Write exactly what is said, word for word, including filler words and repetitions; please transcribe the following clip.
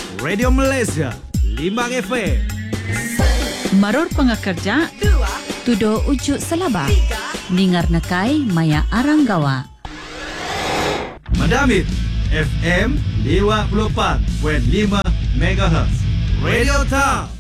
Radio Malaysia Limbang F M. Maror pengakerja Tudo ujuk selaba Ningar nakai maya aranggawa Madamit F M lima puluh empat perpuluhan lima megahertz. Radio Town.